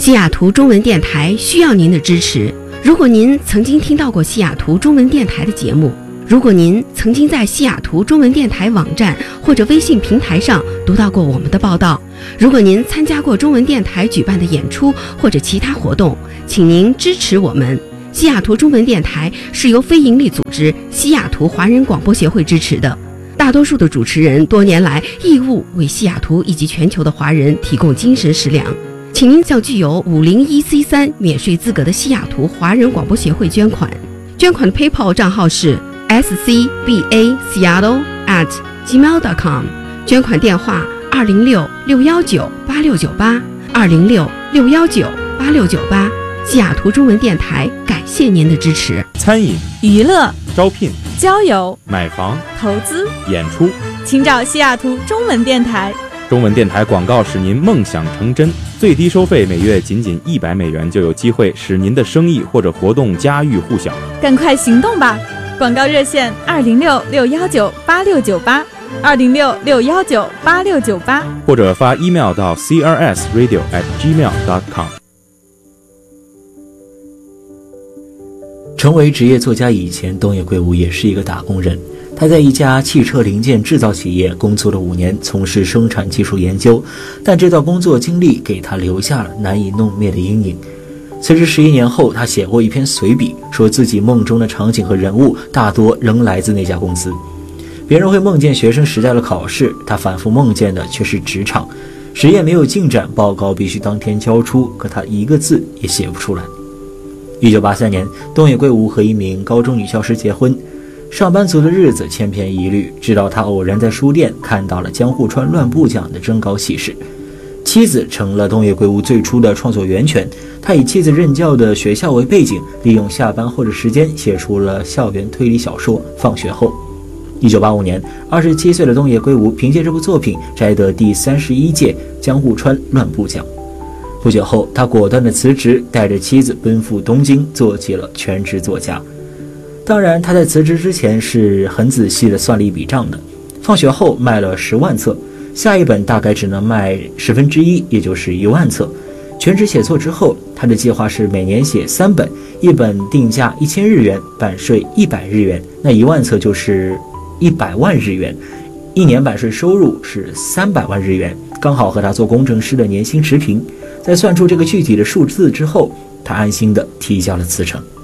西雅图中文电台需要您的支持。如果您曾经听到过西雅图中文电台的节目，如果您曾经在西雅图中文电台网站或者微信平台上读到过我们的报道，如果您参加过中文电台举办的演出或者其他活动，请您支持我们。西雅图中文电台是由非营利组织西雅图华人广播协会支持的，大多数的主持人多年来义务为西雅图以及全球的华人提供精神食粮。请您向具有501C3免税资格的西雅图华人广播协会捐款。捐款的 PayPal 账号是 scbaseattle@gmail.com， 捐款电话206-619-8698 206-619-8698。西雅图中文电台感谢您的支持。 餐饮、 娱乐、 招聘、 交友、 买房、 投资、 演出， 请找西雅图中文电台。 中文电台广告使您梦想成真，最低收费每月仅$100就有机会使您的生意或者活动家喻户晓。 赶快行动吧！广告热线206-619-8698 206-619-8698， 或者发 email 到 crsradio@gmail.com。 成为职业作家以前，东野圭吾也是一个打工人。他在一家汽车零件制造企业工作了5年，从事生产技术研究，但这段工作经历给他留下了难以弄灭的阴影。辞职11年后，他写过一篇随笔，说自己梦中的场景和人物大多仍来自那家公司。别人会梦见学生时代的考试，他反复梦见的却是职场。实验没有进展，报告必须当天交出，可他一个字也写不出来。1983年，东野圭吾和一名高中女教师结婚。上班族的日子千篇一律，直到他偶然在书店看到了江户川乱步奖的征稿启事。妻子成了东野圭吾最初的创作源泉，他以妻子任教的学校为背景，利用下班后的时间写出了校园推理小说《放学后》。1985年，27岁的东野圭吾凭借这部作品摘得第31届江户川乱步奖。不久后，他果断的辞职，带着妻子奔赴东京，做起了全职作家。当然，他在辞职之前是很仔细的算了一笔账的。放学后卖了10万册，下一本大概只能卖1/10，也就是1万册。全职写作之后，他的计划是每年写3本，一本定价1000日元，版税100日元，那1万册就是100万日元，一年版税收入是300万日元，刚好和他做工程师的年薪持平。在算出这个具体的数字之后，他安心地提交了辞呈。